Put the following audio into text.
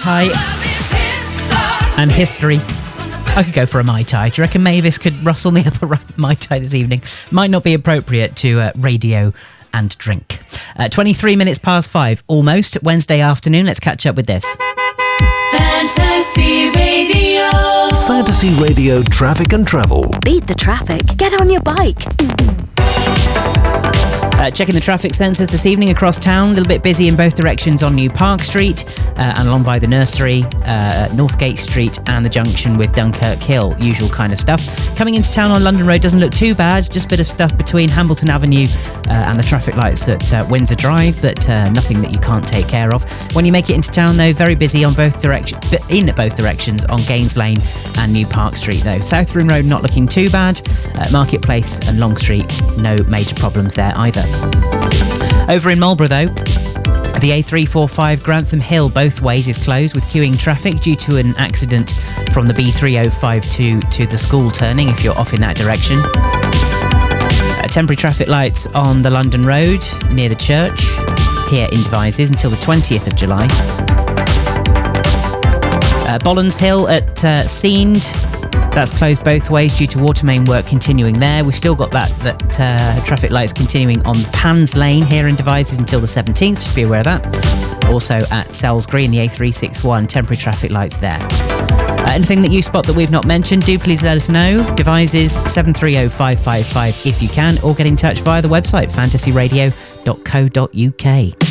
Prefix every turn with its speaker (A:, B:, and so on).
A: Tai and History. I could go for a Mai Tai. Do you reckon Mavis could rustle me up a Mai Tai this evening? Might not be appropriate to radio and drink. 23 minutes past 5, almost. Wednesday afternoon. Let's catch up with this.
B: Fantasy Radio.
C: Fantasy Radio Traffic and Travel.
B: Beat the traffic. Get on your bike.
A: Checking the traffic sensors this evening across town. A little bit busy in both directions on New Park Street and along by the nursery, Northgate Street and the junction with Dunkirk Hill. Usual kind of stuff. Coming into town on London Road doesn't look too bad. Just a bit of stuff between Hambleton Avenue and the traffic lights at Windsor Drive, but nothing that you can't take care of. When you make it into town, though, very busy on both directions on Gaines Lane and New Park Street, though. South Room Road not looking too bad. Marketplace and Long Street, no major problems there either. Over in Marlborough, though, the A345 Grantham Hill both ways is closed with queuing traffic due to an accident from the B3052 to the school turning if you're off in that direction. Temporary traffic lights on the London Road near the church here in Devizes until the 20th of July. Bollens Hill at Seend, that's closed both ways due to water main work continuing there. We've still got that traffic lights continuing on Pans Lane here in Devizes until the 17th, just be aware of that. Also at Sells Green, the A361, temporary traffic lights there. Anything that you spot that we've not mentioned, do please let us know. Devizes 730-555 if you can, or get in touch via the website fantasyradio.co.uk.